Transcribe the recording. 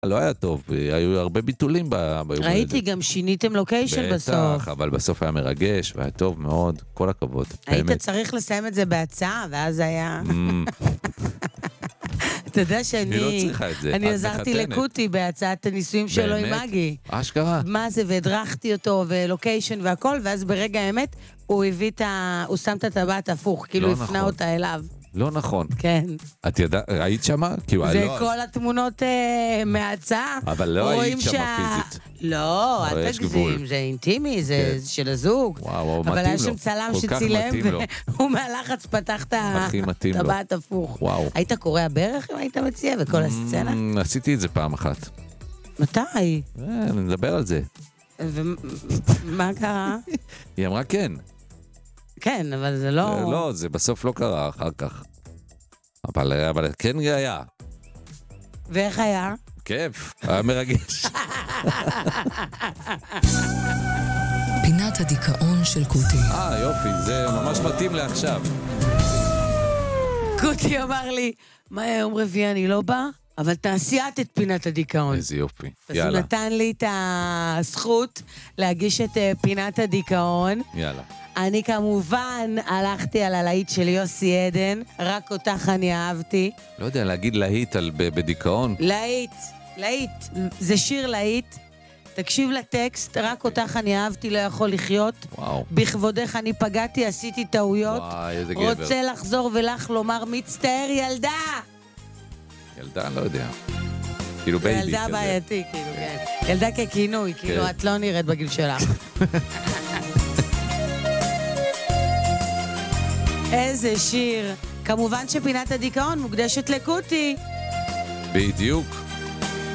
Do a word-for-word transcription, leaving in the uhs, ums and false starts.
לא היה טוב, היו הרבה ביטולים ביום הזה. ראיתי, גם שיניתם לוקיישן בסוף. בטח, אבל בסוף היה מרגש, והיה טוב מאוד, כל הכבוד. היית באמת. צריך לסיים את זה בהצעה, ואז היה... אתה יודע שאני... אני לא צריכה את זה. אני את עזרתי מחתנת. לקוטי בהצעת הניסויים שלו עם באמת? מגי. אשכרה. מה זה, והדרכתי אותו, ולוקיישן והכל, ואז ברגע האמת, הוא הביא את ה... הוא שם את הטבעת הפוך, כאילו לא הפנה נכון. אותה אליו. לא נכון. כן. את ידעת, היית שמה? כאילו, זה לא, כל התמונות אה, מההצעה. אבל לא רואים היית שמה שה- פיזית. לא, אבל אל יש גבול. תגזים, זה אינטימי, זה כן. של הזוג. וואו, וואו, אבל מתאים היה לו. שם צלם כל כך שצילם, מתאים לו. והוא מהלחץ פתח את הכי מתאים לו. הטבעת הפוך. וואו. היית קורע ברך אם היית מציע בכל הסצנה? אמ, עשיתי את זה פעם אחת. מתי? אה, נדבר על זה. ומה קרה? היא אמרה כן. כן, אבל זה לא... אה, לא, זה בסוף לא קרה אחר כך. אבל, אבל כן היה. ואיך היה? כיף, היה מרגש. פינת הדיכאון של קוטי. אה, יופי, זה ממש מתאים לעכשיו. קוטי אמר לי, מה יום רביעי אני לא בא? אבל תעשי את את פינת הדיכאון. איזה יופי, אז הוא יאללה, נתן לי את הזכות להגיש את אה, פינת הדיכאון. יאללה. אני כמובן הלכתי על הלהיט של יוסי עדן, רק אותך אני אהבתי. לא יודע, להגיד להיט על ב- בדיכאון. להיט, להיט, זה שיר להיט. תקשיב לטקסט, רק אותך אני אהבתי, לא יכול לחיות. וואו. בכבודך אני פגעתי, עשיתי טעויות. וואי, איזה גבר. רוצה לחזור ולך לומר מצטער ילדה. ילדה, לא יודע. כאילו בייבי ילדה כזה. בעייתי, כאילו, כן. ילדה ככינוי, כאילו, כן. את לא נראית בגיל שלך. איזה שיר. כמובן שפינת הדיכאון מוקדשת לקוטי. בדיוק.